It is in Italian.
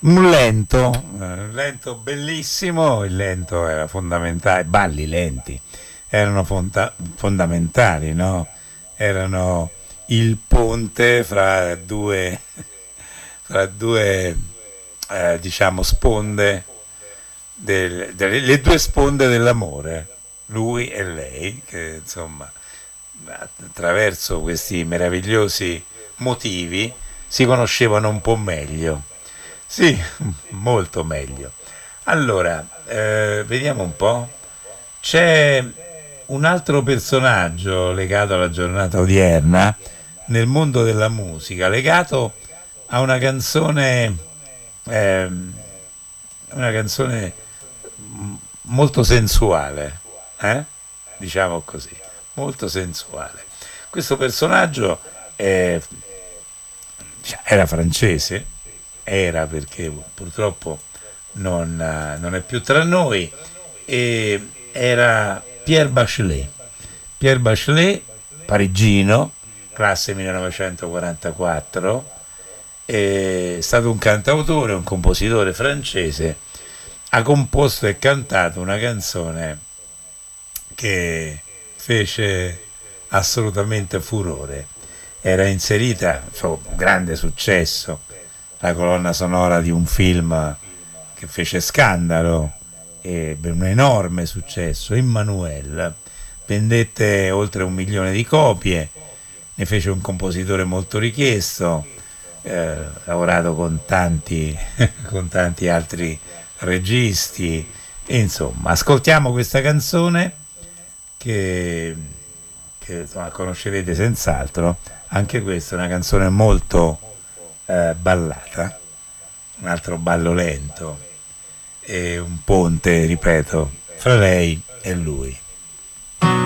Un lento bellissimo, il lento era fondamentale, balli lenti erano fondamentali, no? Erano il ponte fra due diciamo, sponde, le due sponde dell'amore, lui e lei, che insomma, attraverso questi meravigliosi motivi si conoscevano un po' meglio. Sì, molto meglio. Allora, vediamo un po'. C'è un altro personaggio legato alla giornata odierna nel mondo della musica, legato a ehm, una canzone molto sensuale, eh? Diciamo così, molto sensuale. Questo personaggio è era francese, era perché purtroppo non è più tra noi, e era Pierre Bachelet. Pierre Bachelet, parigino, classe 1944, è stato un cantautore, un compositore francese, ha composto e cantato una canzone che fece assolutamente furore. Era inserita, grande successo, la colonna sonora di un film che fece scandalo, ebbe un enorme successo. Emmanuel vendette oltre 1 milione di copie, ne fece un compositore molto richiesto, lavorato con tanti, con tanti altri registi. E insomma, ascoltiamo questa canzone che, che insomma, conoscerete senz'altro. Anche questa è una canzone molto ballata, un altro ballo lento e un ponte, ripeto, fra lei e lui.